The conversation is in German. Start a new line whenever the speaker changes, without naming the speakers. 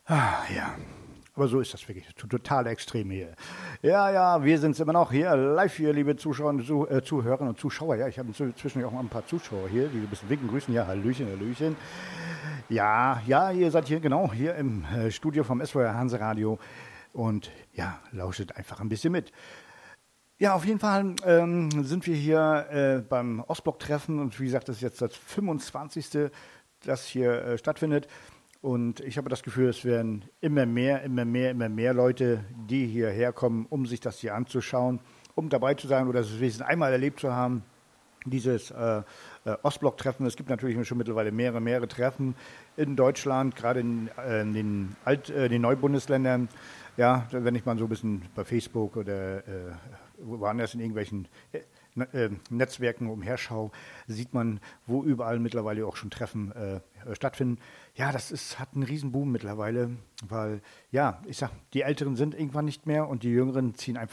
Ja, aber so ist das wirklich. Total extrem hier. Ja, wir sind immer noch hier live hier, liebe Zuschauer und Zuhörerinnen und Zuschauer. Ja, ich habe inzwischen auch mal ein paar Zuschauer hier, die ein bisschen winken, grüßen. Ja, Hallöchen. Ja, ihr seid hier, genau, hier im Studio vom SWR Hanseradio und ja, lauschet einfach ein bisschen mit. Ja, auf jeden Fall sind wir hier beim Ostblock-Treffen und wie gesagt, das ist jetzt das 25., das hier stattfindet. Und ich habe das Gefühl, es werden immer mehr Leute, die hierher kommen, um sich das hier anzuschauen, um dabei zu sein oder es wenigstens einmal erlebt zu haben, dieses Ostblock-Treffen. Es gibt natürlich schon mittlerweile mehrere Treffen in Deutschland, gerade in den Neubundesländern. Ja, wenn ich mal so ein bisschen bei Facebook oder woanders in irgendwelchen Netzwerken umherschaue, sieht man, wo überall mittlerweile auch schon Treffen stattfinden. Ja, hat einen Riesen Boom mittlerweile, weil, ja, ich sag, die Älteren sind irgendwann nicht mehr und die Jüngeren ziehen einfach